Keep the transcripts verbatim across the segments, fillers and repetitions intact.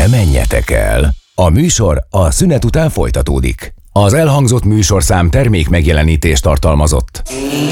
menjetek el. A műsor a szünet után folytatódik. Az elhangzott műsorszám termék megjelenítést tartalmazott.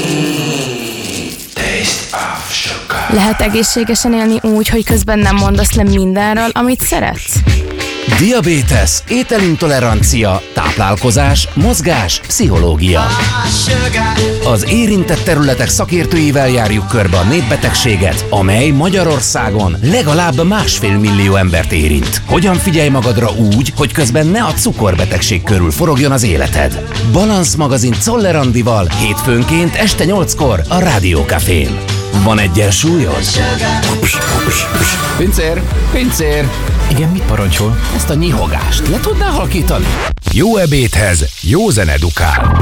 Lehet egészségesen élni úgy, hogy közben nem mondasz le mindenről, amit szeretsz? Diabétesz, ételintolerancia, táplálkozás, mozgás, pszichológia. Az érintett területek szakértőivel járjuk körbe a népbetegséget, amely Magyarországon legalább másfél millió embert érint. Hogyan figyelj magadra úgy, hogy közben ne a cukorbetegség körül forogjon az életed? Balansz magazin Czoller Andival hétfőnként este nyolckor a Rádió Cafén. Van egyensúlyod? Pincér, pincér! Igen, mit parancsol? Ezt a nyihogást le tudnál halkítani? Jó ebédhez jó zene dukál.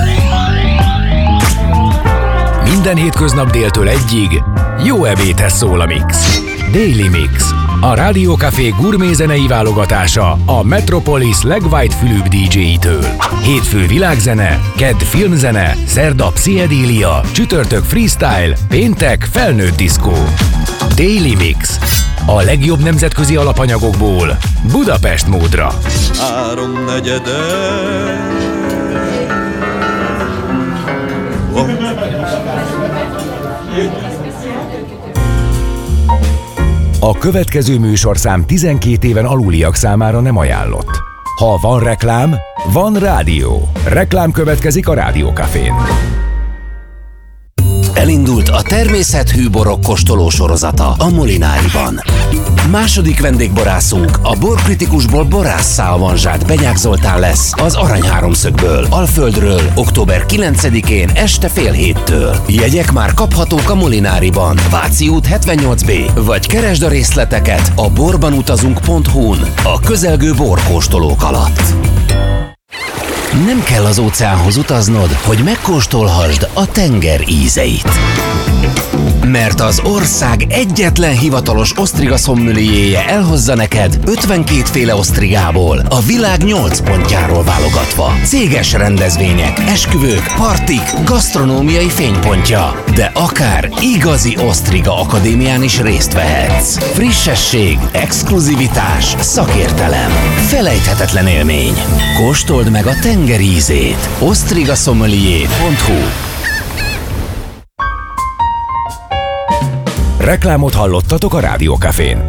Minden hétköznap déltől egyig jó ebédhez szól a Mix. Daily Mix. A Rádió Café gurmé zenei válogatása a Metropolis legwhitefülűbb dé dzséjitől. Hétfő világzene, kedd filmzene, szerda pszichedélia, csütörtök freestyle, péntek felnőtt diszkó. Daily Mix. A legjobb nemzetközi alapanyagokból Budapest módra. Háromnegyede. Oh. A következő műsorszám tizenkét éven aluliak számára nem ajánlott. Ha van reklám, van rádió. Reklám következik a Rádió Cafén. Elindult a természethű borok kóstoló sorozata a Molináriban. Második vendégborászunk a borkritikusból borásszá avanzsált Benyák Zoltán lesz az Aranyháromszögből, Alföldről, október kilencedikén este fél héttől. Jegyek már kaphatók a Molináriban, Váci út hetvennyolc bé, vagy keresd a részleteket a borbanutazunk pont hu-n a közelgő borkóstolók alatt. Nem kell az óceánhoz utaznod, hogy megkóstolhassd a tenger ízeit. Mert az ország egyetlen hivatalos osztriga szommelierje elhozza neked ötvenkét féle osztrigából, a világ nyolc pontjáról válogatva. Céges rendezvények, esküvők, partik, gasztronómiai fénypontja. De akár igazi osztriga akadémián is részt vehetsz. Frissesség, exkluzivitás, szakértelem. Felejthetetlen élmény. Kóstold meg a tenger ízét. osztriga sommelier pont hu. Reklámot hallottatok a Rádió Cafén.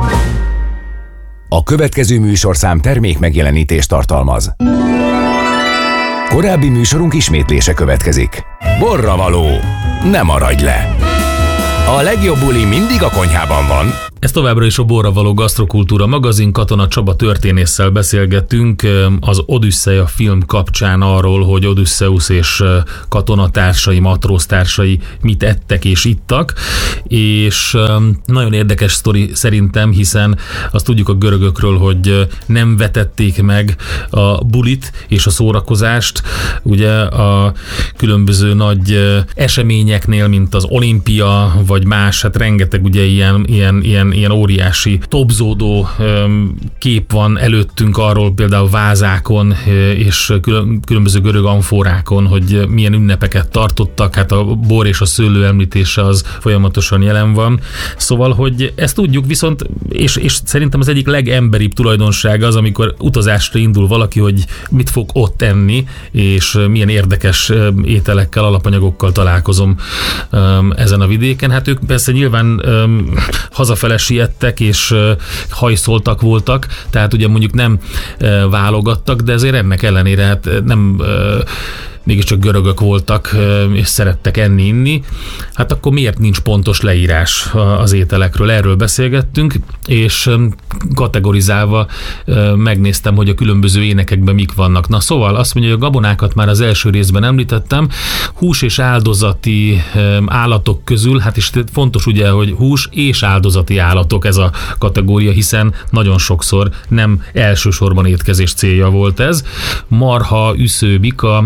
A következő műsorszám termék megjelenítést tartalmaz. Korábbi műsorunk ismétlése következik. Borra való, ne maradj le! A legjobb buli mindig a konyhában van. Ez továbbra is a Borra való gasztrokultúra magazin. Katona Csaba történésszel beszélgettünk az Odüsszeia film kapcsán arról, hogy Odüsszeusz és katonatársai, matróztársai mit ettek és ittak, és nagyon érdekes sztori szerintem, hiszen azt tudjuk a görögökről, hogy nem vetették meg a bulit és a szórakozást, ugye a különböző nagy eseményeknél, mint az olimpia, vagy más, hát rengeteg ugye ilyen, ilyen, ilyen ilyen óriási tobzódó kép van előttünk arról, például vázákon és különböző görög amforákon, hogy milyen ünnepeket tartottak, hát a bor és a szőlő említése az folyamatosan jelen van. Szóval, hogy ezt tudjuk, viszont, és, és szerintem az egyik legemberibb tulajdonsága az, amikor utazásra indul valaki, hogy mit fog ott enni, és milyen érdekes ételekkel, alapanyagokkal találkozom ezen a vidéken. Hát ők persze nyilván hazafele siettek és hajszoltak voltak, tehát ugye mondjuk nem válogattak, de azért ennek ellenére hát nem mégiscsak görögök voltak, és szerettek enni, inni, hát akkor miért nincs pontos leírás az ételekről? Erről beszélgettünk, és kategorizálva megnéztem, hogy a különböző énekekben mik vannak. Na szóval azt mondja, hogy a gabonákat már az első részben említettem, hús és áldozati állatok közül, hát is fontos ugye, hogy hús és áldozati állatok ez a kategória, hiszen nagyon sokszor nem elsősorban étkezés célja volt ez. Marha, üsző, bika, marha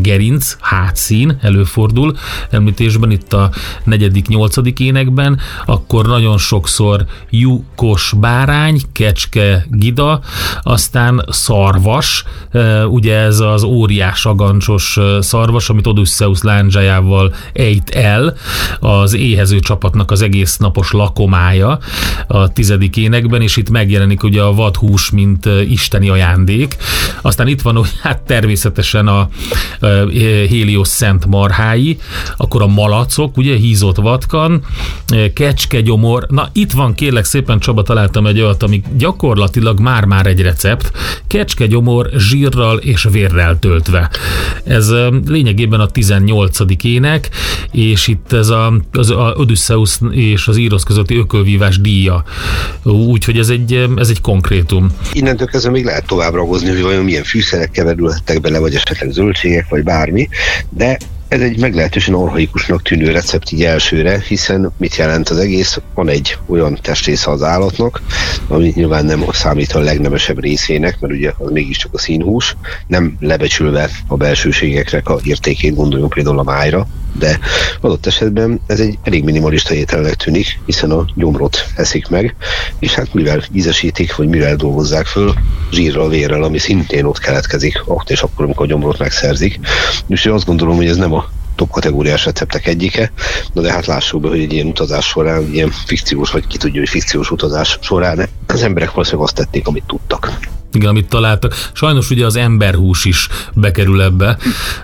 gerinc, hátszín előfordul említésben, itt a negyedik, nyolcadik énekben, akkor nagyon sokszor lyukos bárány, kecske, gida, aztán szarvas, ugye ez az óriás agancsos szarvas, amit Odüsszeusz lándzsájával ejt el, az éhező csapatnak az egész napos lakomája a tizedik énekben, és itt megjelenik ugye a vadhús, mint isteni ajándék. Aztán itt van hát természetesen a, a Héliosz szent marhái, akkor a malacok, ugye hízott vatkan, kecskegyomor. Na itt van, kérlek szépen, Csaba, találtam egy olyat, ami gyakorlatilag már-már egy recept. Kecskegyomor zsírral és vérrel töltve. Ez lényegében a tizennyolcadik ének, és itt ez a, az a Odüsszeusz és az Írosz közötti ökölvívás díja. Úgyhogy ez egy, ez egy konkrétum. Innentől kezdve még lehet tovább ragozni, hogy vajon milyen fűszerek keverülhettek bele, vagy esetleg zöldségek, vagy bármi, de ez egy meglehetősen archaikusnak tűnő recept így elsőre, hiszen mit jelent az egész? Van egy olyan testrésze az állatnak, ami nyilván nem számít a legnemesebb részének, mert ugye az mégiscsak a színhús, nem lebecsülve a belsőségekre a értékét, gondoljunk például a májra, de adott esetben ez egy elég minimalista ételnek tűnik, hiszen a gyomrot eszik meg, és hát mivel ízesítik, vagy mivel dolgozzák föl, zsírral, vérrel, ami szintén ott keletkezik, ott és akkor, amikor a gyomrot megszerzik. És azt gondolom, hogy ez nem a top kategóriás receptek egyike, na de hát lássuk be, hogy egy ilyen utazás során, ilyen fikciós, vagy ki tudja, hogy fikciós utazás során az emberek valószínűleg azt tették, amit tudtak. Igen, amit találtak. Sajnos ugye az emberhús is bekerül ebbe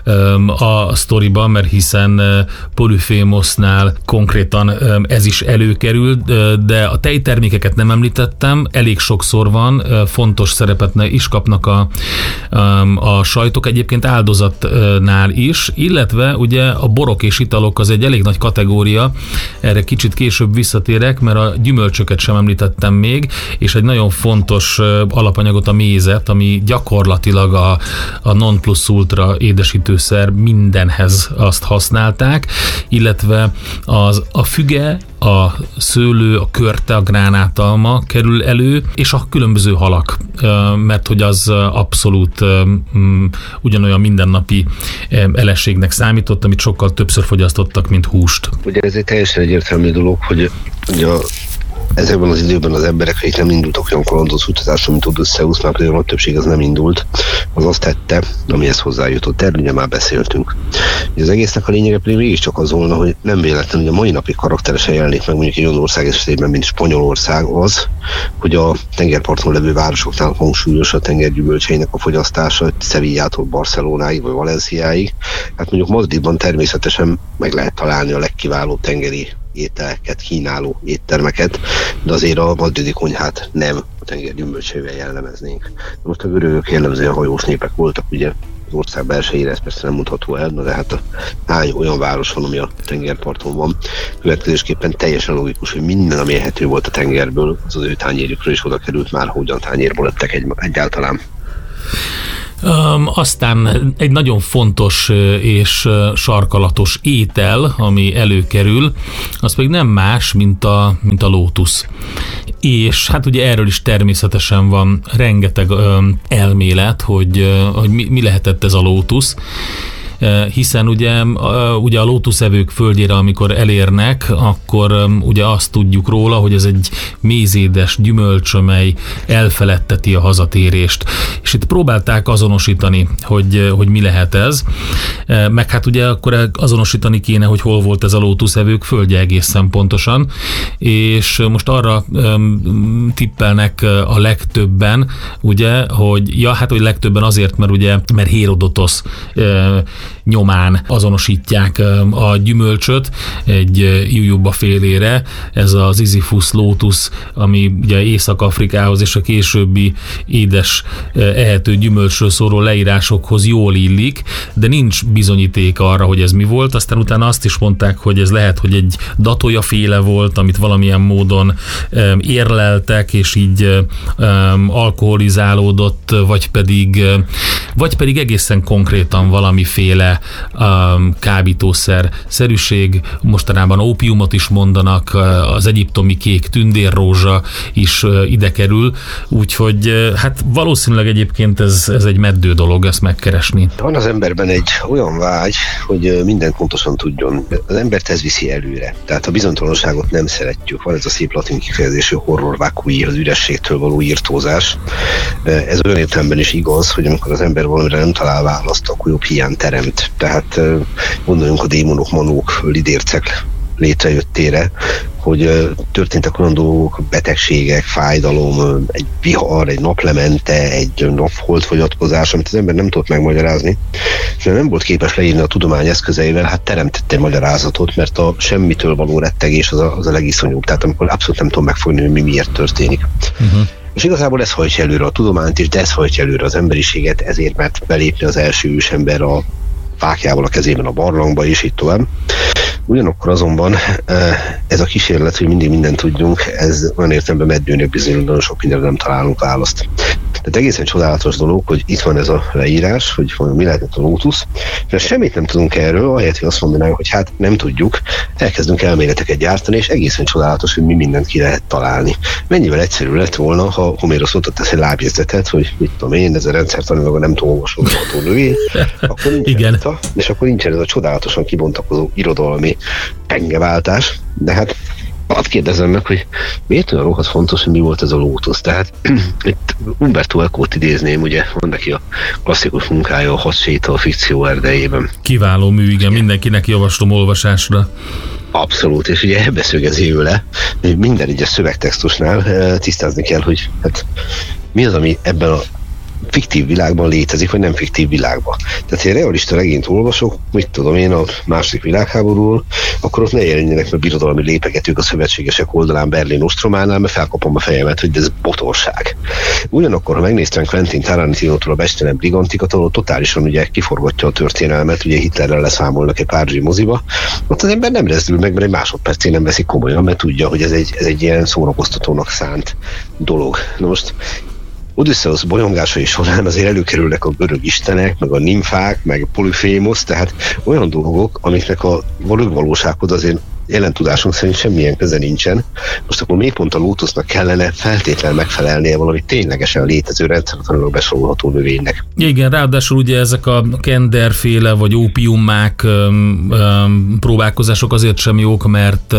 a sztoriban, mert hiszen Polyphémosznál konkrétan ez is előkerül, de a tejtermékeket nem említettem, elég sokszor van, fontos szerepet is kapnak a, a sajtok, egyébként áldozatnál is, illetve ugye a borok és italok az egy elég nagy kategória, erre kicsit később visszatérek, mert a gyümölcsöket sem említettem még, és egy nagyon fontos alapanyagot, a mézet, ami gyakorlatilag a, a non plus ultra édesítőszer, mindenhez azt használták, illetve az, a füge, a szőlő, a körte, a gránátalma kerül elő, és a különböző halak, mert hogy az abszolút ugyanolyan mindennapi elességnek számított, amit sokkal többször fogyasztottak, mint húst. Ugye ez egy teljesen egyértelmű dolog, hogy ugye ezekben az időben az emberek, akik nem indultak olyan kalandozó utazásra, mint Odüsszeusz, már például a többség az nem indult, az azt tette, amihez hozzájutott. Erről ugye már beszéltünk. Az egésznek a lényege pedig mégiscsak az volna, hogy nem véletlenül, hogy a mai napig karakteresen jelenik meg mondjuk egy olyan ország esetében, mint Spanyolország az, hogy a tengerparton levő városoknál hangsúlyos a tengergyümölcseinek a fogyasztása, Sevillától Barcelonáig vagy Valenciáig. Hát mondjuk Madridban természetesen meg lehet találni a legkiválóbb tengeri ételeket, kínáló éttermeket, de azért a madridi konyhát nem a tenger gyümölcseivel jellemeznénk. Most a görögök jellemzően hajós népek voltak, ugye az ország belsejére, ez persze nem mondható el, de hát a hány olyan város van, ami a tengerparton van. Következésképpen teljesen logikus, hogy minden, ami élhető volt a tengerből, az az ő tányérjukról is oda került már, hogyan tányérból lettek egy, egyáltalán. Um, aztán egy nagyon fontos és sarkalatos étel, ami előkerül, az pedig nem más, mint a, mint a lótusz. És hát ugye erről is természetesen van rengeteg um, elmélet, hogy, uh, hogy mi, mi lehetett ez a lótusz. Hiszen ugye, ugye a lótuszevők földjére, amikor elérnek, akkor ugye azt tudjuk róla, hogy ez egy mézédes gyümölcs, amely elfeledteti a hazatérést. És itt próbálták azonosítani, hogy, hogy mi lehet ez, meg hát ugye akkor azonosítani kéne, hogy hol volt ez a lótuszevők földje egészen pontosan, és most arra tippelnek a legtöbben, ugye, hogy ja, hát hogy legtöbben azért, mert ugye, mert Hérodotosz nyomán azonosítják a gyümölcsöt egy jujuba félére, ez az Sisyphus lótusz, ami ugye Észak-Afrikához és a későbbi édes ehető gyümölcsről szóló leírásokhoz jól illik, de nincs bizonyíték arra, hogy ez mi volt. Aztán utána azt is mondták, hogy ez lehet, hogy egy datója féle volt, amit valamilyen módon érleltek, és így alkoholizálódott, vagy pedig, vagy pedig egészen konkrétan valamiféle um, kábítószer szerűség, mostanában ópiumot is mondanak, az egyiptomi kék tündérrózsa is ide kerül, úgyhogy hát valószínűleg egyébként ez, ez egy meddő dolog ezt megkeresni. Van az emberben egy olyan vágy, hogy mindent pontosan tudjon. Az embert ez viszi előre. Tehát a bizonytalanságot nem szeretjük. Van ez a szép latin kifejezésű horror vacui, az ürességtől való írtózás. Ez olyan értelemben is igaz, hogy amikor az ember valamire nem talál választ, akkor jobb hiány teremt. Tehát gondoljunk a démonok, manók, lidércek létrejöttére, hogy történtek olyan dolgok, betegségek, fájdalom, egy vihar, egy naplemente, egy napholdfogyatkozás, amit az ember nem tudott megmagyarázni, és nem volt képes leírni a tudomány eszközeivel, hát teremtett egy magyarázatot, mert a semmitől való rettegés az a, az a legiszonyúbb, tehát amikor abszolút nem tudom megfogni, hogy mi miért történik. Uh-huh. És igazából ez hajtja előre a tudományt is, de ez hajtja előre az emberiséget, ezért mert belépni az első ősember a fákjával a kezében a barlangba, és így tovább. Ugyanakkor azonban ez a kísérlet, hogy mindig mindent tudjunk, ez olyan értelemben meddőnek bizonyul, nagyon sok mindenre nem találunk választ. Tehát egészen csodálatos dolog, hogy itt van ez a leírás, hogy mi lehetett a lótusz, és semmit nem tudunk erről, ahelyett, hogy azt mondanánk, hogy hát nem tudjuk, elkezdünk elméleteket gyártani, és egészen csodálatos, hogy mi mindent ki lehet találni. Mennyivel egyszerű lett volna, ha Homérosz ott tesz egy lábjegyzetet, hogy mit tudom én, ez a rendszertanilag nem tudom olvasódható növény, akkor nincsen vita, és akkor nincsen ez a csodálatosan kibontakozó irodalmi pengeváltás, de hát azt kérdezem meg, hogy miért olyan rohadt fontos, hogy mi volt ez a lótusz. Tehát itt Umberto Eco-t idézném, ugye van neki a klasszikus munkája, a Hadséta a fikció erdejében. Kiváló mű, igen, mindenkinek javaslom olvasásra. Abszolút, és ugye ebbe szögezi ő le, hogy minden egyes szövegtextusnál tisztázni kell, hogy hát mi az, ami ebben a fiktív világban létezik, vagy nem fiktív világban. Tehát, ha egy realista regényt olvasok, mit tudom én, a második világháborúról, akkor ott ne jelenjenek meg birodalmi lépegetők a szövetségesek oldalán Berlin ostrománál, mert felkapom a fejemet, hogy ez botorság. Ugyanakkor, ha megnéztem Quentin Tarantinótól a Bestelen Brigantikat, ahol totálisan ugye kiforgatja a történelmet, ugye Hitlerrel leszámolnak egy párizsi moziba, ott az ember nem rezdül meg, mert egy másodpercén nem veszik komolyan, mert tudja, hogy ez egy, ez egy ilyen szórakoztatónak szánt dolog. Na most Odüsszeusz bolyongásai során azért előkerülnek a görög istenek, meg a nimfák, meg Polyphémosz, tehát olyan dolgok, amiknek a valósághoz azért jelen tudásunk szerint semmilyen köze nincsen. Most akkor még pont a lótusznak kellene feltétlenül megfelelnie valami ténylegesen létező rendszertanilag besorolható növénynek. Igen, ráadásul ugye ezek a kenderféle vagy ópiummák öm, öm, próbálkozások azért sem jók, mert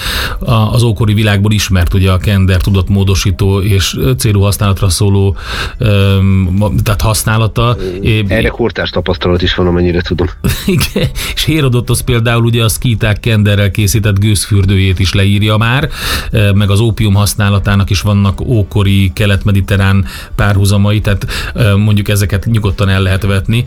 az ókori világból ismert ugye a kender tudatmódosító és célú használatra szóló öm, tehát használata. Erre kortárs tapasztalat is van, amennyire tudom. Igen, és Hérodotosz például ugye a szkíták kenderrel készít gőzfürdőjét is leírja már, meg az ópium használatának is vannak ókori kelet-mediterrán párhuzamai, tehát mondjuk ezeket nyugodtan el lehet vetni.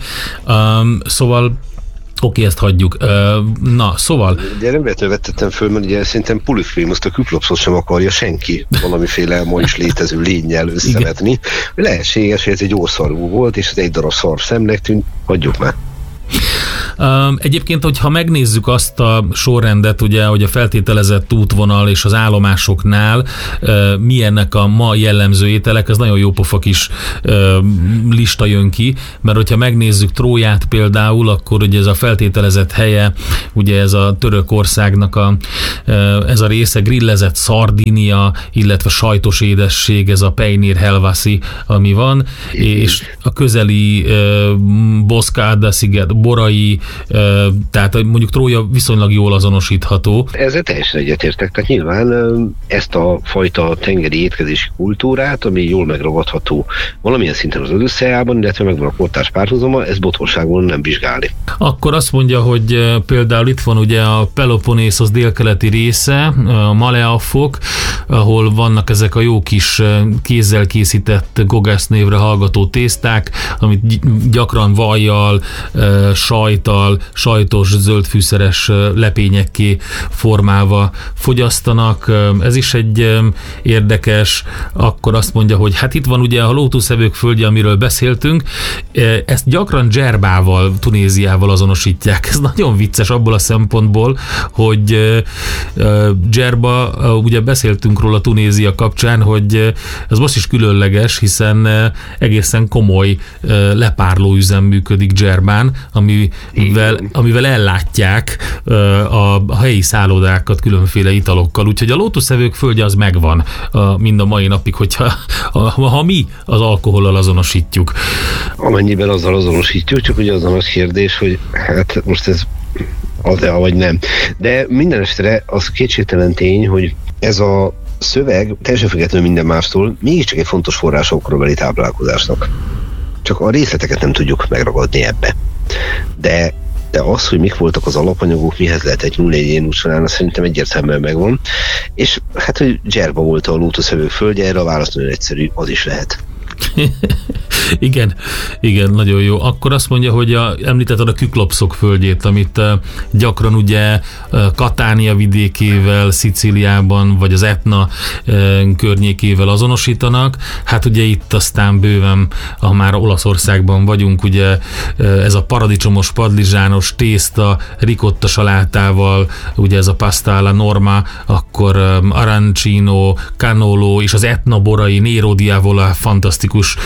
Szóval oké, ezt hagyjuk. Na, szóval... Ugye nem véletlenül vettettem föl, mert ugye szerintem Polyphémoszt, a Küklopszot sem akarja senki valamiféle ma is létező lénnyel összevetni. Lehetséges, hogy ez egy ószarvú volt, és ez egy darab szar szemnek tűnt, hagyjuk már. Egyébként, hogyha megnézzük azt a sorrendet, ugye, hogy a feltételezett útvonal és az állomásoknál milyennek a ma jellemző ételek, ez nagyon jó pofa kis lista jön ki, mert hogyha megnézzük Tróját például, akkor ugye ez a feltételezett helye, ugye ez a Törökországnak a, ez a része, grillezett Szardinia, illetve sajtos édesség, ez a Pejnér Helvaszi, ami van, és a közeli Boszkáda sziget, Borai, tehát mondjuk Trója viszonylag jól azonosítható. Ezzel teljesen egyetértek, tehát nyilván ezt a fajta tengeri étkezési kultúrát, ami jól megragadható valamilyen szinten az Odüsszeiában, illetve megvan a kortárs párhuzama, ez botorságon nem vizsgálni. Akkor azt mondja, hogy például itt van ugye a Peloponnészos délkeleti része, a Maleafok, ahol vannak ezek a jó kis kézzel készített gogász névre hallgató tészták, amit gyakran vajjal, sajttal, sajtos, zöldfűszeres lepényekké formálva fogyasztanak. Ez is egy érdekes. Akkor azt mondja, hogy hát itt van ugye a lótuszevők földje, amiről beszéltünk. Ezt gyakran Dzerbával, Tunéziával azonosítják. Ez nagyon vicces abból a szempontból, hogy Dzserba, ugye beszéltünk róla Tunézia kapcsán, hogy ez most is különleges, hiszen egészen komoly lepárlóüzem működik Dzerbán, ami amivel, amivel ellátják a helyi szállodákat különféle italokkal. Úgyhogy a lótuszevők földje az megvan mind a mai napig, hogyha ha, ha mi az alkohollal azonosítjuk. Amennyiben azzal azonosítjuk, csak ugye az a nagy kérdés, hogy hát most ez az-e, vagy nem. De minden esetre az kétségtelen tény, hogy ez a szöveg teljesen függetlenül minden mástól mégiscsak egy fontos forrás a korabeli táplálkozásnak. Csak a részleteket nem tudjuk megragadni ebbe. De, de az, hogy mik voltak az alapanyagok, mihez lehetett nyúlni egy ilyen útsorán, szerintem egyértelműen megvan. És hát, hogy dzserba volt a lótuszevők földje, erre a válasz nagyon egyszerű, az is lehet. igen, igen, nagyon jó. Akkor azt mondja, hogy a, említetted a küklopszok földjét, amit uh, gyakran ugye uh, Katánia vidékével, Szicíliában, vagy az Etna uh, környékével azonosítanak. Hát ugye itt aztán bőven, ha már Olaszországban vagyunk, ugye uh, ez a paradicsomos, padlizsános tészta, ricotta salátával, ugye ez a pasta alla norma, akkor um, arancino, cannolo és az Etna borai, Nero diavola, fantasztikus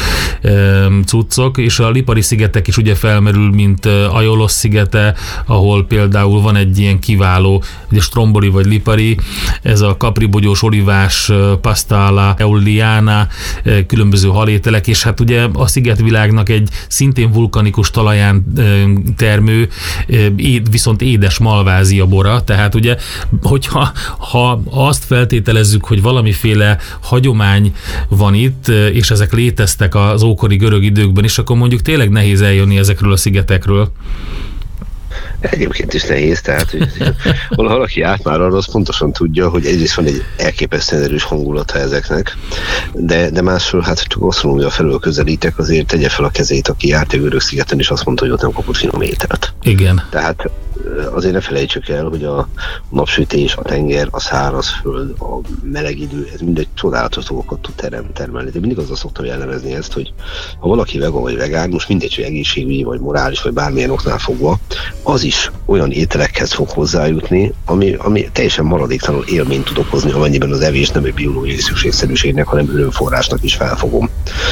cuccok, és a Lipari-szigetek is ugye felmerül, mint Aiolos szigete, ahol például van egy ilyen kiváló, ugye stromboli vagy Lipari, ez a kapribogyós, olivás, pasta alla eoliana, különböző halételek, és hát ugye a szigetvilágnak egy szintén vulkanikus talaján termő, viszont édes malvázia bora, tehát ugye, hogyha ha azt feltételezzük, hogy valamiféle hagyomány van itt, és ezek léteztek az ókori görög időkben is, akkor mondjuk tényleg nehéz eljönni ezekről a szigetekről. Egyébként is nehéz, tehát hogy ha valaki át már arra, az pontosan tudja, hogy egyrészt van egy elképesztően erős hangulata ezeknek, de, de másról, hát csak Osztronómia felől közelítek, azért tegye fel a kezét, aki járt a görög szigeten, és azt mondta, hogy ott nem kapott finom ételt. Igen. Tehát azért ne felejtsük el, hogy a napsütés, a tenger, a szárazföld, a meleg idő, ez mindegy csodálatos dolgokat tud terem, termelni. De mindig azzal szoktam jellemezni ezt, hogy ha valaki vegan vagy vegán, most mindegy, hogy egészségügyi, vagy morális, vagy bármilyen oknál fogva, az is olyan ételekhez fog hozzájutni, ami, ami teljesen maradéktalanul élményt tud okozni, amennyiben az evés nem egy biológiai szükségszerűségnek, hanem örömforrásnak is felfogom.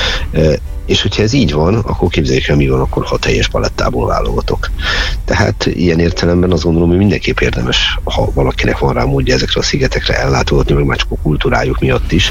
És hogyha ez így van, akkor képzeljük el, mi van, akkor ha teljes palettából válogatok. Tehát ilyen értelemben azt gondolom, hogy mindenképp érdemes, ha valakinek van rá módja ezekre a szigetekre ellátogatni, meg már csak a kultúrájuk miatt is,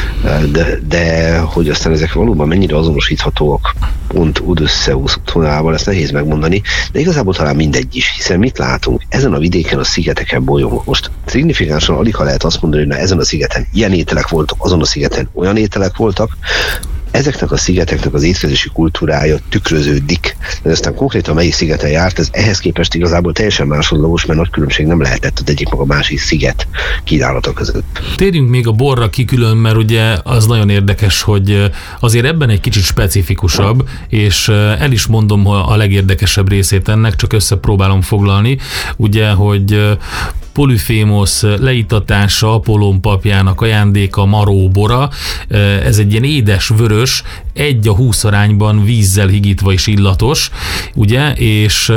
de, de hogy aztán ezek valóban mennyire azonosíthatóak pont Odüsszeusz otthonával, ezt nehéz megmondani, de igazából talán mindegy is, hiszen mit látunk? Ezen a vidéken, a szigeteken bolyongok. Most szignifikánsan alig ha lehet azt mondani, hogy na, ezen a szigeten ilyen ételek voltak, azon a szigeten olyan ételek voltak. Ezeknek a szigeteknek az étkezési kultúrája tükröződik, de aztán konkrétan melyik szigeten járt, ez ehhez képest igazából teljesen másodlagos, mert nagy különbség nem lehetett az egyik meg a másik sziget kínálata között. Térjünk még a borra ki külön, mert ugye az nagyon érdekes, hogy azért ebben egy kicsit specifikusabb, és el is mondom a legérdekesebb részét ennek, csak összepróbálom foglalni, ugye, hogy Polyphémosz leítatása, Apollón papjának ajándéka, maró bora, ez egy ilyen édes, vörös, egy a húsz arányban vízzel higítva is illatos, ugye, és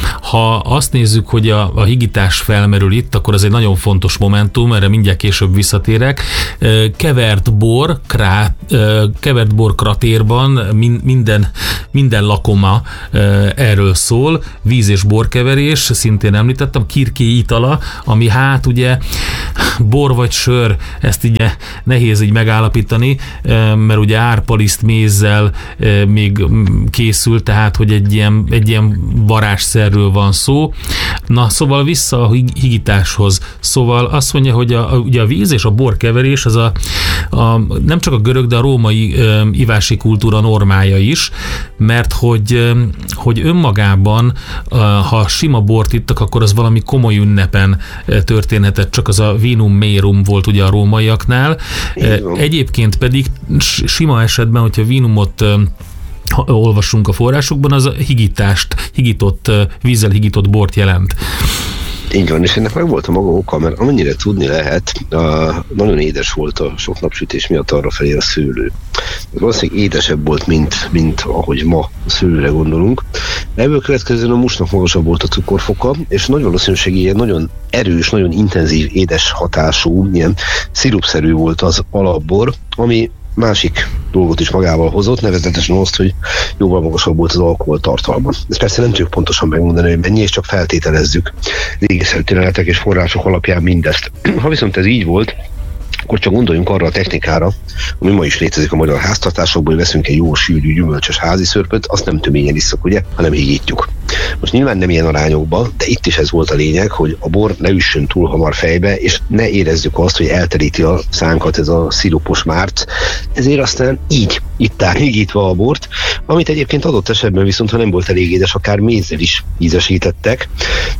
ha azt nézzük, hogy a, a higítás felmerül itt, akkor ez egy nagyon fontos momentum, erre mindjárt később visszatérek. Kevert bor, krát, kevert bor kratérban minden, minden lakoma erről szól, víz és borkeverés, szintén említettem, Kirké itala, ami hát ugye bor vagy sör, ezt ugye nehéz így megállapítani, mert ugye árpaliszt mézzel még készül, tehát hogy egy ilyen, egy ilyen varázsszerről van szó. Na, szóval vissza a higításhoz. Szóval azt mondja, hogy a, ugye a víz és a bor keverés az a, a, nem csak a görög, de a római e, ivási kultúra normája is, mert hogy, hogy önmagában, ha sima bort ittak, akkor az valami komoly ünnepen történhetett, csak az a vinum merum volt ugye a rómaiaknál. Egyébként pedig sima esetben, hogyha vinumot olvasunk a forrásokban, az a higítást, higított, vízzel higított bort jelent. Így van, és ennek meg volt a maga oka, mert amennyire tudni lehet, uh, nagyon édes volt a sok napsütés miatt arrafelé a szőlő. Valószínűleg édesebb volt, mint, mint ahogy ma a szőlőre gondolunk. Ebből következően a musnak magasabb volt a cukorfoka, és nagy valószínűség ilyen nagyon erős, nagyon intenzív, édes hatású, ilyen szirupszerű volt az alapbor, ami másik dolgot is magával hozott, nevezetesen azt, hogy jóval magasabb volt az alkohol tartalma. Ezt persze nem tudjuk pontosan megmondani, hogy mennyi, és csak feltételezzük régészeti és források alapján mindezt. Ha viszont ez így volt, akkor csak gondoljunk arra a technikára, ami ma is létezik a magyar háztartásokból, hogy veszünk egy jó sűrű, gyümölcsös házi szörpöt, azt nem töményen isszuk, ugye, hanem hígítjuk. Most nyilván nem ilyen arányokban, de itt is ez volt a lényeg, hogy a bor ne üssön túl hamar fejbe, és ne érezzük azt, hogy elteríti a szánkat ez a szirupos márc. Ezért aztán így ittál hígítva a bort, amit egyébként adott esetben viszont, ha nem volt elég édes, akár mézzel is ízesítettek.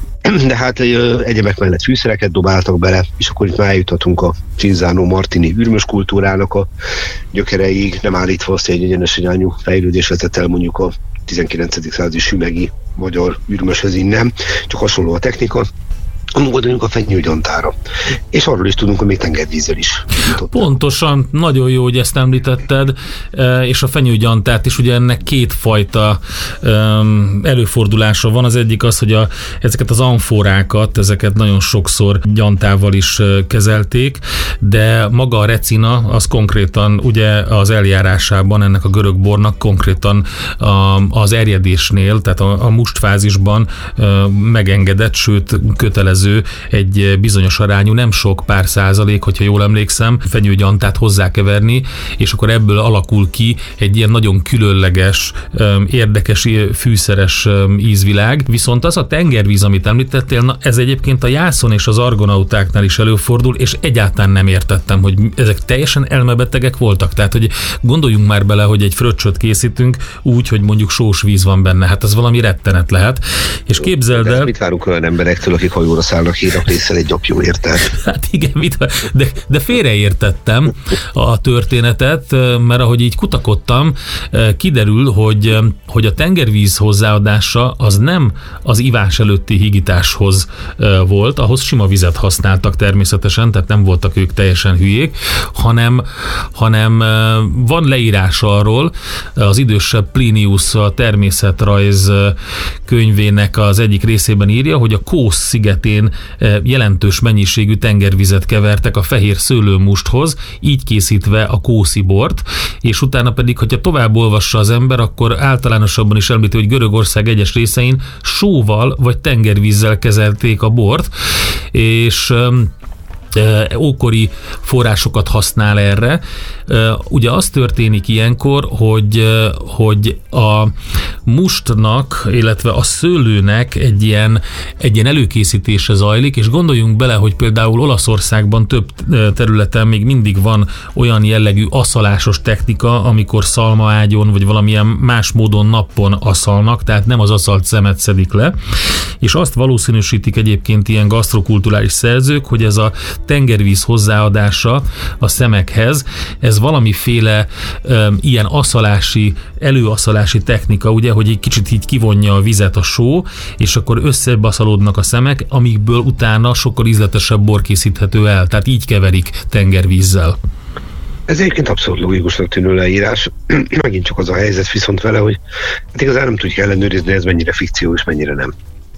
De hát egyebek mellett fűszereket dobáltak bele, és akkor itt már eljuthatunk a Cinzano Martini ürmös kultúrának a gyökereig, nem állítva azt, hogy egy egyenes irányú fejlődés vezet el mondjuk a tizenkilencedik századi sümegi magyar ürmöshöz innen, csak hasonló a technika. Gondoljunk a fenyőgyantára. És arról is tudunk, hogy még tengervízzel is. Pontosan, nagyon jó, hogy ezt említetted, és a fenyőgyantát is, ugye ennek kétfajta előfordulása van. Az egyik az, hogy a, ezeket az amforákat, ezeket nagyon sokszor gyantával is kezelték, de maga a recina, az konkrétan ugye az eljárásában ennek a görög bornak konkrétan a, az erjedésnél, tehát a, a mustfázisban megengedett, sőt kötelező egy bizonyos arányú, nem sok, pár százalék, hogyha jól emlékszem, fenyőgyantát hozzákeverni, és akkor ebből alakul ki egy ilyen nagyon különleges, érdekes, fűszeres ízvilág. Viszont az a tengervíz, amit említettél, na ez egyébként a jászon és az argonautáknál is előfordul, és egyáltalán nem értettem, hogy ezek teljesen elmebetegek voltak. Tehát, hogy gondoljunk már bele, hogy egy fröccsöt készítünk úgy, hogy mondjuk sós víz van benne. Hát ez valami rettenet lehet. És képzeld el... Mit várunk olyan emberektől, akik hajóra szállnak hírakrészel egy gyapjúért? Hát igen, mit, de, de félreértettem a történetet, mert ahogy így kutakodtam, kiderül, hogy, hogy a tengervíz hozzáadása az nem az ivás előtti hígításhoz volt, ahhoz sima vizet használtak természetesen, tehát nem voltak ők teljesen hülyék, hanem, hanem van leírás arról, az idősebb Plinius a természetrajz könyvének az egyik részében írja, hogy a Kósz szigetén jelentős mennyiségű tengervizet kevertek a fehér szőlőmusthoz, így készítve a kószi bort, és utána pedig, hogyha tovább olvassa az ember, akkor általánosabban is említi, hogy Görögország egyes részein sóval vagy tengervízzel kezelték a bort, és ókori forrásokat használ erre. Ugye az történik ilyenkor, hogy, hogy a mustnak, illetve a szőlőnek egy ilyen, egy ilyen előkészítése zajlik, és gondoljunk bele, hogy például Olaszországban több területen még mindig van olyan jellegű aszalásos technika, amikor szalmaágyon, vagy valamilyen más módon nappon aszalnak, tehát nem az aszalt szemet szedik le, és azt valószínűsítik egyébként ilyen gasztrokulturális szerzők, hogy ez a tengervíz hozzáadása a szemekhez, ez valamiféle um, ilyen aszalási, előaszalási technika, ugye, hogy egy kicsit így kivonja a vizet a só, és akkor összebaszalódnak a szemek, amikből utána sokkal ízletesebb bor készíthető el. Tehát így keverik tengervízzel. Ez egyébként abszolút logikusnak tűnő leírás. Megint csak az a helyzet viszont vele, hogy hát igazán nem tudjuk ellenőrizni, ez mennyire fikció és mennyire nem.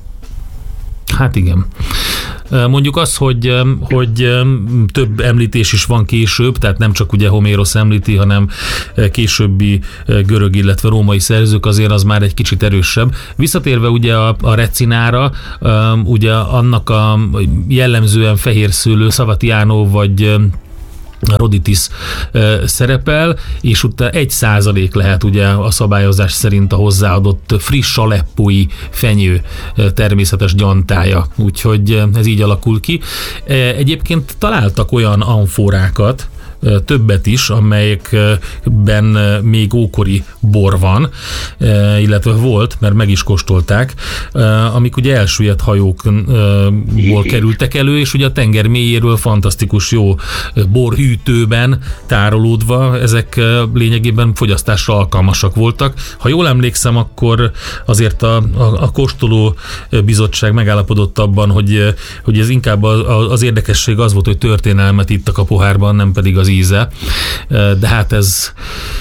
Hát igen. Mondjuk az, hogy, hogy több említés is van később, tehát nem csak ugye Homérosz említi, hanem későbbi görög, illetve római szerzők, azért az már egy kicsit erősebb. Visszatérve ugye a, a recinára, ugye annak a jellemzően fehér szőlő, Savatiano vagy Roditis szerepel, és utána egy százalék lehet ugye a szabályozás szerint a hozzáadott friss aleppói fenyő természetes gyantája. Úgyhogy ez így alakul ki. Egyébként találtak olyan amforákat, többet is, amelyekben még ókori bor van, illetve volt, mert meg is kóstolták, amik ugye elsüllyedt hajókból kerültek elő, és ugye a tenger mélyéről fantasztikus jó borhűtőben tárolódva, ezek lényegében fogyasztásra alkalmasak voltak. Ha jól emlékszem, akkor azért a, a, a kóstoló bizottság megállapodott abban, hogy, hogy ez inkább az, az érdekesség az volt, hogy történelmet ittak a pohárban, nem pedig az íze, de hát ez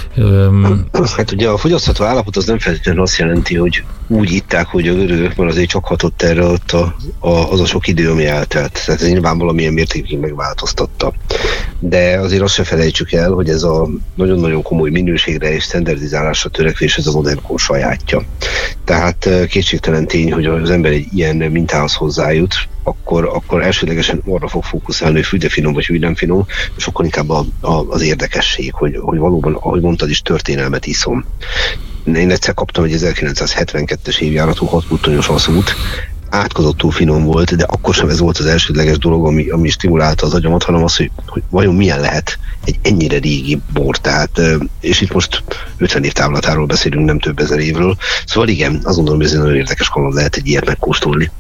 Hát ugye a fogyasztható állapot az nem feltétlenül azt jelenti, hogy úgy itták, hogy a görögök, mert azért csak hatott erre ott a, a, az a sok idő, ami eltelt. Tehát ez nyilván valamilyen mértékig megváltoztatta. De azért azt se felejtsük el, hogy ez a nagyon-nagyon komoly minőségre és standardizálásra törekvés, ez a modern kor sajátja. Tehát kétségtelen tény, hogy az ember egy ilyen mintához hozzájut, akkor, akkor elsődlegesen arra fog fókuszálni, hogy fű de finom vagy fű nem finom, sokkal inkább a, a, az érdekesség, hogy, hogy valóban, ahogy mondtad is, történelmet iszom. Én egyszer kaptam egy ezerkilencszázhetvenkettes évjáratú hat puttonyos aszút, átkozottul finom volt, de akkor sem ez volt az elsődleges dolog, ami, ami stimulálta az agyamat, hanem az, hogy, hogy vajon milyen lehet egy ennyire régi bor. Tehát, és itt most ötven év távlatáról beszélünk, nem több ezer évről. Szóval igen, azt gondolom, hogy ez egy nagyon érdekes kaland, lehet egy ilyet megkóstolni.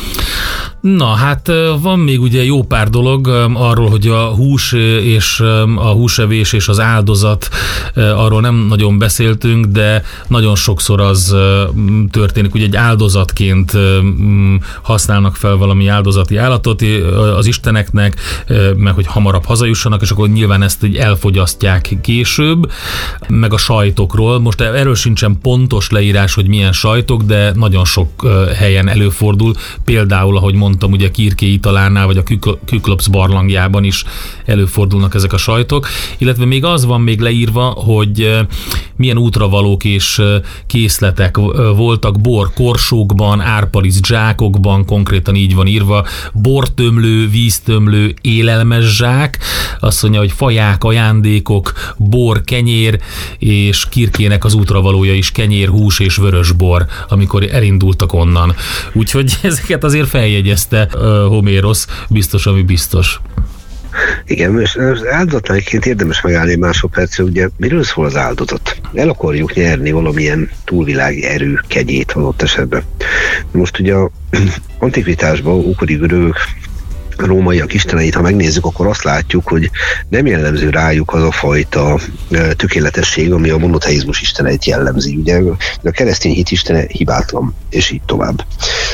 Na, hát van még ugye jó pár dolog arról, hogy a hús és a húsevés és az áldozat, arról nem nagyon beszéltünk, de nagyon sokszor az történik, hogy egy áldozatként használnak fel valami áldozati állatot az isteneknek, meg hogy hamarabb hazajussanak, és akkor nyilván ezt így elfogyasztják később, meg a sajtokról. Most erről sincsen pontos leírás, hogy milyen sajtok, de nagyon sok helyen előfordul. Például, ahogy mondtam, ugye Kirké italánál, vagy a Küklops barlangjában is előfordulnak ezek a sajtok, illetve még az van még leírva, hogy milyen útravalók és készletek voltak bor korsókban, árpalisz zsákokban, konkrétan így van írva, bortömlő, víztömlő, élelmes zsák, azt mondja, hogy faják, ajándékok, bor, kenyér, és Kirkének az útravalója is kenyér, hús és vörösbor, amikor elindultak onnan. Úgyhogy ezeket azért feljegyezte uh, Homérosz, biztos, ami biztos. Igen, és az áldozatnálként érdemes megállni másodpercre, ugye miről szól az áldozat? El akarjuk nyerni valamilyen túlvilági erő kegyét adott esetben. Most ugye a antikvitásban ókori görögök, rómaiak isteneit, ha megnézzük, akkor azt látjuk, hogy nem jellemző rájuk az a fajta tökéletesség, ami a monoteizmus isteneit jellemzi. Ugye a keresztény hit istene hibátlan, és így tovább.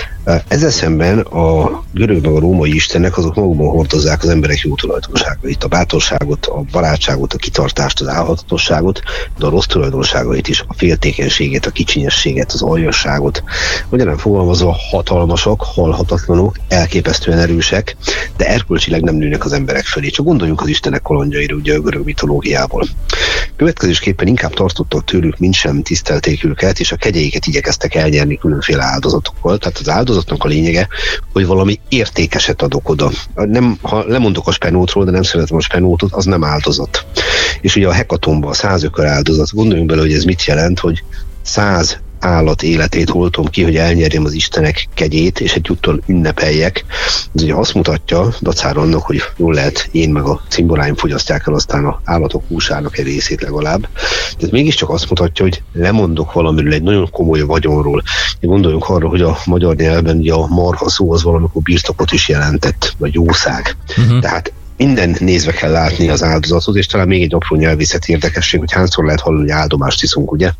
Ezzel szemben a görög meg a római istenek azok magukban hordozzák az emberek jó tulajdonságait, a bátorságot, a barátságot, a kitartást, az álhatatosságot, de a rossz tulajdonságait is, a féltékenységet, a kicsinyességet, az aljasságot. Magyarán fogalmazva hatalmasak, halhatatlanok, elképesztően erősek, de erkölcsileg nem nőnek az emberek felé. Csak gondoljunk az istenek kalandjaira ugye a görög mitológiából. Következésképpen inkább tartottak tőlük, mint sem tisztelték őket, és a kegyeiket igyekeztek elnyerni különféle áldozatokkal. Tehát az áldozatnak a lényege, hogy valami értékeset adok oda. Nem, ha lemondok a spenótról, de nem szeretem a spenótot, az nem áldozat. És ugye a hekatomba, a száz ökör áldozat, gondoljunk bele, hogy ez mit jelent, hogy száz állat életét holtom ki, hogy elnyerjem az istenek kegyét, és egyúttal ünnepeljek. Ez ugye azt mutatja, dacára annak, hogy jól lehet, én meg a cimboráim fogyasztják el aztán az állatok húsának egy részét legalább. De mégiscsak azt mutatja, hogy lemondok valamiről, egy nagyon komoly vagyonról. Gondoljunk arra, hogy a magyar nyelven ugye a marha szó az valamikor birtokot is jelentett, vagy jószág. Uh-huh. Tehát minden nézve kell látni az áldozatot, és talán még egy apró nyelvészeti érdekesség, hogy hányszor lehet hallani, hogy áldomást iszunk, ugye?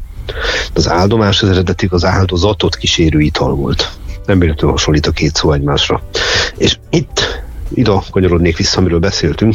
Az áldomás az eredetig az áldozatot kísérő ital volt. Nem véletlenül hasonlít a két szó egymásra. És itt ide kanyarodnék vissza, amiről beszéltünk.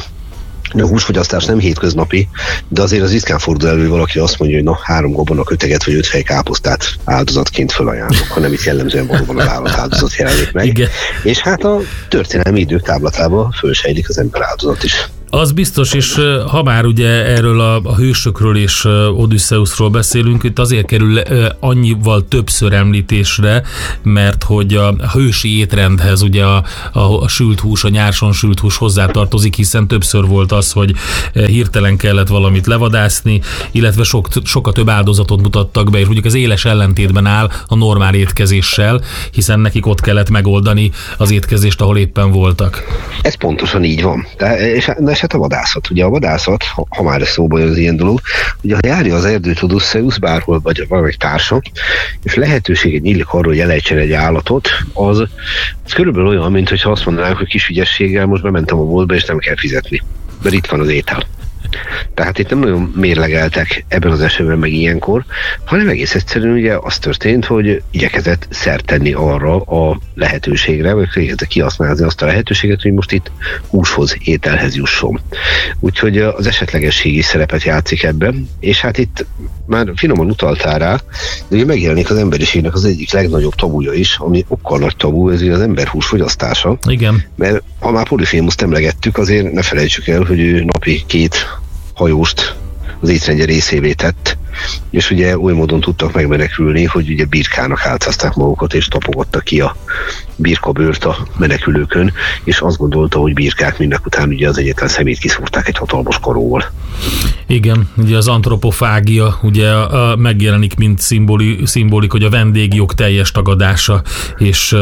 A húsfogyasztás nem hétköznapi, de azért az ritkán fordul elő, hogy valaki azt mondja, hogy na, három gabona köteget vagy öt fej káposztát áldozatként felajánlok, hanem itt jellemzően valóban az állat áldozat jelenik meg. Igen. És hát a történelmi idők táblatában fölsejlik az ember áldozat is. Az biztos, és ha már ugye erről a, a hősökről és Odüsszeuszról beszélünk, itt azért kerül annyival többször említésre, mert hogy a hősi étrendhez ugye a, a, a sült hús, a nyárson sült hús hozzátartozik, hiszen többször volt az, hogy hirtelen kellett valamit levadászni, illetve sok, sokkal több áldozatot mutattak be, és mondjuk az éles ellentétben áll a normál étkezéssel, hiszen nekik ott kellett megoldani az étkezést, ahol éppen voltak. Ez pontosan így van. De, és, de hát a vadászat. Ugye a vadászat, ha, ha már ez szóba jön az ilyen dolog, ugye ha járja az erdőt Odüsszeusz bárhol, vagy valami társa, és lehetőséget nyílik arról, hogy elejtsen egy állatot, az, az körülbelül olyan, mint hogyha azt mondanánk, hogy kis ügyességgel most bementem a boltba, és nem kell fizetni. Mert itt van az étel. Tehát itt nem nagyon mérlegeltek ebben az esetben meg ilyenkor, hanem egész egyszerűen ugye az történt, hogy igyekezett szert tenni arra a lehetőségre, vagy igyekezett kihasználni azt a lehetőséget, hogy most itt húshoz, ételhez jusson. Úgyhogy az esetlegesség is szerepet játszik ebben, és hát itt már finoman utaltál rá, de ugye megjelenik az emberiségnek az egyik legnagyobb tabuja is, ami okkal nagy tabu, ez az emberhús fogyasztása. Igen. Mert ha már Polyphemuszt emlegettük, azért ne felejtsük el, hogy ő napi két hajóst az étrendje részévé tett, és ugye oly módon tudtak megmenekülni, hogy ugye birkának álcázták magukat, és tapogattak ki a birkabőrt a menekülőkön, és azt gondolta, hogy birkák mindnek után ugye az egyetlen szemét kiszúrták egy hatalmas karóval. Igen, ugye az antropofágia ugye a, a, megjelenik, mint szimboli, szimbolik, hogy a vendégjog teljes tagadása, és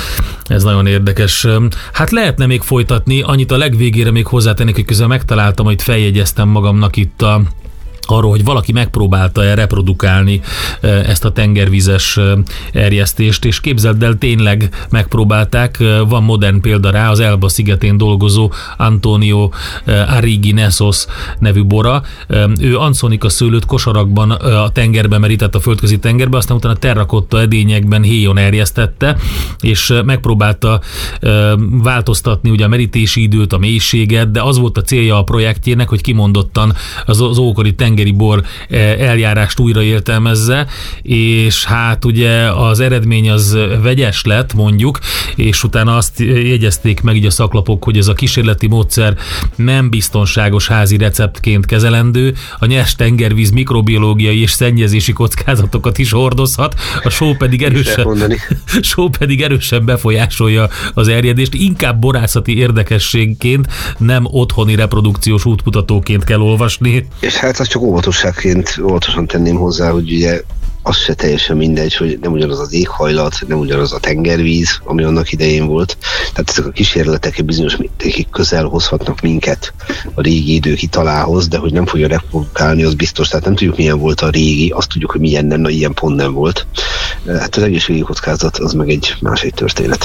ez nagyon érdekes. Hát lehetne még folytatni, annyit a legvégére még hozzátennék, hogy közben megtaláltam, hogy feljegyeztem magamnak itt a arról, hogy valaki megpróbálta-e reprodukálni ezt a tengervízes erjesztést, és képzeld el, tényleg megpróbálták. Van modern példa rá, az Elba szigetén dolgozó Antonio Arrighi Nessos nevű bora. Ő anszonika szőlőt kosarakban a tengerbe merített, a földközi tengerbe, aztán utána terrakotta edényekben héjon erjesztette, és megpróbálta változtatni ugye a merítési időt, a mélységet, de az volt a célja a projektjének, hogy kimondottan az, az ókori tengeri bor eljárást újra értelmezze, és hát ugye az eredmény az vegyes lett, mondjuk, és utána azt jegyezték meg így a szaklapok, hogy ez a kísérleti módszer nem biztonságos házi receptként kezelendő, a nyers tengervíz mikrobiológiai és szennyezési kockázatokat is hordozhat, a só pedig erősen, só pedig erősen befolyásolja az erjedést, inkább borászati érdekességként, nem otthoni reprodukciós útmutatóként kell olvasni. És hát az csak óvatosságként óvatosan tenném hozzá, hogy ugye az se teljesen mindegy, hogy nem ugyanaz az éghajlat, nem ugyanaz a tengervíz, ami annak idején volt. Tehát ezek a kísérletek bizonyos mértékig közel hozhatnak minket a régi időkitalához, de hogy nem fogja reprodukálni, az biztos. Tehát nem tudjuk, milyen volt a régi, azt tudjuk, hogy milyen nem, na ilyen pont nem volt. Hát az egészségügyi kockázat az meg egy másik történet.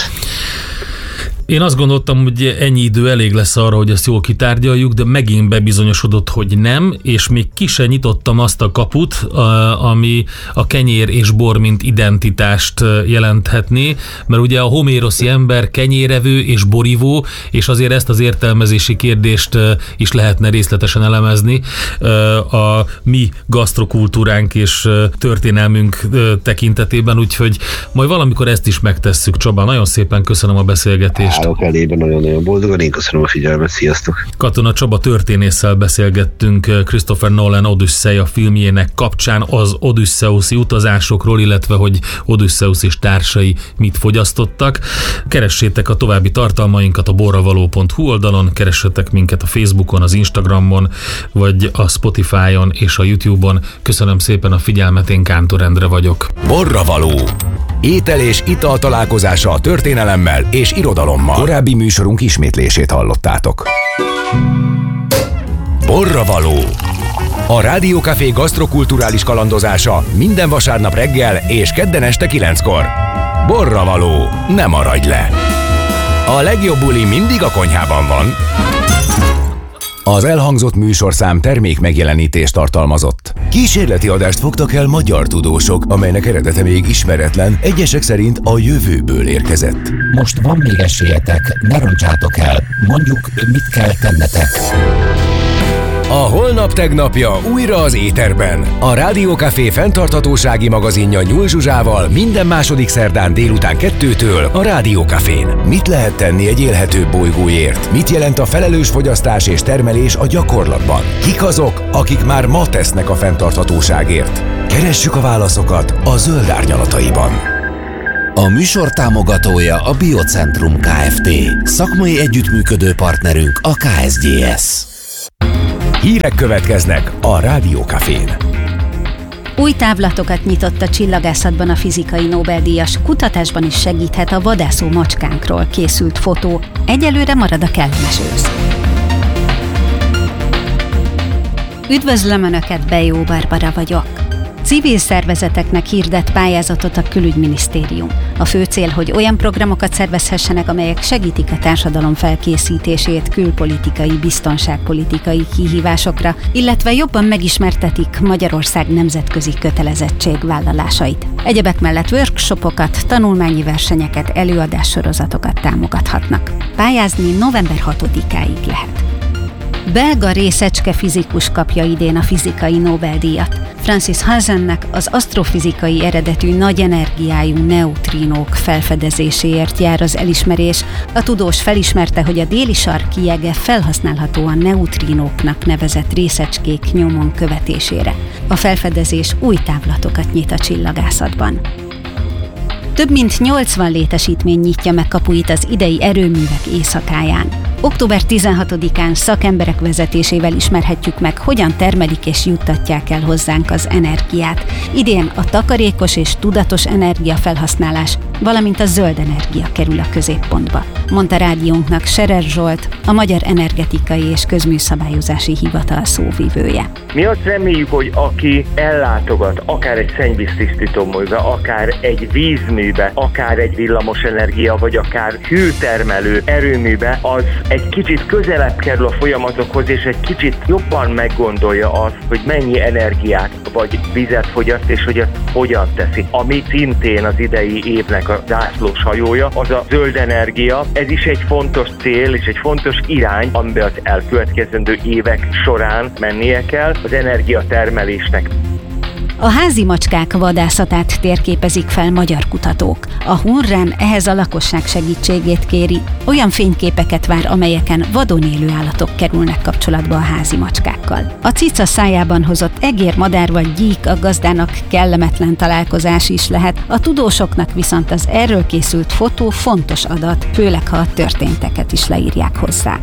Én azt gondoltam, hogy ennyi idő elég lesz arra, hogy ezt jól kitárgyaljuk, de megint bebizonyosodott, hogy nem, és még ki se nyitottam azt a kaput, ami a kenyér és bor mint identitást jelenthetné, mert ugye a homéroszi ember kenyérevő és borivó, és azért ezt az értelmezési kérdést is lehetne részletesen elemezni a mi gasztrokultúránk és történelmünk tekintetében, úgyhogy majd valamikor ezt is megtesszük. Csaba, nagyon szépen köszönöm a beszélgetést. Állok elében nagyon-nagyon boldogan, én köszönöm a figyelmet, sziasztok! Katona Csaba történésszel beszélgettünk Christopher Nolan Odüsszeia filmjének kapcsán az odüsszeuszi utazásokról, illetve hogy Odüsszeusz és társai mit fogyasztottak. Keressétek a további tartalmainkat a borravaló pont hu oldalon, keressetek minket a Facebookon, az Instagramon, vagy a Spotify-on és a YouTube-on. Köszönöm szépen a figyelmet, én Kántor Endre vagyok. Borravaló. Étel és ital találkozása a történelemmel és irodalommal. Korábbi műsorunk ismétlését hallottátok. Borravaló. A Rádiókafé gasztrokulturális kalandozása minden vasárnap reggel és kedden este kilenckor. Borravaló. Ne maradj le! A legjobb buli mindig a konyhában van. Az elhangzott műsorszám termék megjelenítést tartalmazott. Kísérleti adást fogtak el magyar tudósok, amelynek eredete még ismeretlen, egyesek szerint a jövőből érkezett. Most van még esélyetek, ne roncsátok el, mondjuk mit kell tennetek. A holnap tegnapja újra az éterben. A Rádiókafé fenntarthatósági magazinja Nyúl Zsuzsával minden második szerdán délután kettőtől a Rádiókafén. Mit lehet tenni egy élhetőbb bolygóért? Mit jelent a felelős fogyasztás és termelés a gyakorlatban? Kik azok, akik már ma tesznek a fenntarthatóságért? Keressük a válaszokat a Zöld Árnyalataiban. A műsor támogatója a Biocentrum Kft. Szakmai együttműködő partnerünk a ká es gé es. Hírek következnek a Rádiókafén. Új távlatokat nyitott a csillagászatban a fizikai Nobel-díjas, kutatásban is segíthet a vadászó macskánkról készült fotó. Egyelőre marad a kellemes ősz. Üdvözlöm Önöket, Bejó Barbara vagyok. Civil szervezeteknek hirdet pályázatot a Külügyminisztérium. A fő cél, hogy olyan programokat szervezhessenek, amelyek segítik a társadalom felkészítését külpolitikai, biztonságpolitikai kihívásokra, illetve jobban megismertetik Magyarország nemzetközi kötelezettségvállalásait. Egyebek mellett workshopokat, tanulmányi versenyeket, előadássorozatokat támogathatnak. Pályázni november hatodikáig lehet. Belga részecske fizikus kapja idén a fizikai Nobel-díjat. Francis Hazennek az asztrofizikai eredetű nagy energiájú neutrínók felfedezéséért jár az elismerés. A tudós felismerte, hogy a déli sark jege felhasználható a neutrínóknak nevezett részecskék nyomon követésére. A felfedezés új távlatokat nyit a csillagászatban. Több mint nyolcvan létesítmény nyitja meg kapuit az idei erőművek éjszakáján. október tizenhatodikán szakemberek vezetésével ismerhetjük meg, hogyan termelik és juttatják el hozzánk az energiát. Idén a takarékos és tudatos energiafelhasználás, valamint a zöld energia kerül a középpontba, mondta rádiónknak Serer Zsolt, a Magyar Energetikai és Közműszabályozási Hivatal szóvivője. Mi azt reméljük, hogy aki ellátogat akár egy szennyvíztisztítóműbe, akár egy vízműbe, akár egy villamosenergia, vagy akár hőtermelő erőműbe, az egy kicsit közelebb kerül a folyamatokhoz, és egy kicsit jobban meggondolja azt, hogy mennyi energiát vagy vizet fogyaszt, és hogy ezt hogyan teszi. Ami szintén az idei évnek a zászlós hajója, az a zöld energia. Ez is egy fontos cél, és egy fontos irány, amiben az elkövetkezendő évek során mennie kell az energiatermelésnek. A házi macskák vadászatát térképezik fel magyar kutatók. A Hunrán ehhez a lakosság segítségét kéri, olyan fényképeket vár, amelyeken vadon élő állatok kerülnek kapcsolatba a házi macskákkal. A cica szájában hozott egér, madár vagy gyík a gazdának kellemetlen találkozás is lehet, a tudósoknak viszont az erről készült fotó fontos adat, főleg ha a történteket is leírják hozzá.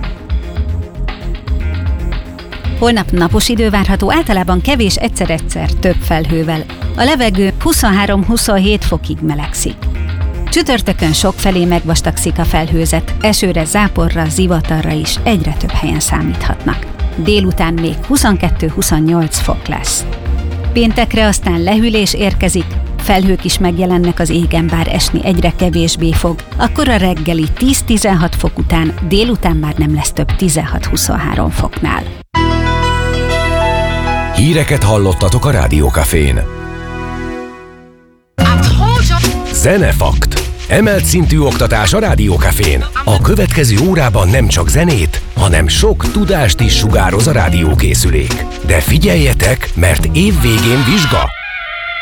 Holnap napos idő várható, általában kevés, egyszer-egyszer több felhővel. A levegő huszonhárom-huszonhét fokig melegszik. Csütörtökön sokfelé megvastagszik a felhőzet, esőre, záporra, zivatarra is egyre több helyen számíthatnak. Délután még huszonkettő-huszonnyolc fok lesz. Péntekre aztán lehűlés érkezik, felhők is megjelennek az égen, bár esni egyre kevésbé fog. Akkor a reggeli tíz-tizenhat fok után délután már nem lesz több tizenhat-huszonhárom foknál. Híreket hallottatok a Rádiókafén. Zenefakt. Emelt szintű oktatás a Rádiókafén. A következő órában nem csak zenét, hanem sok tudást is sugároz a rádiókészülék. De figyeljetek, mert évvégén vizsga!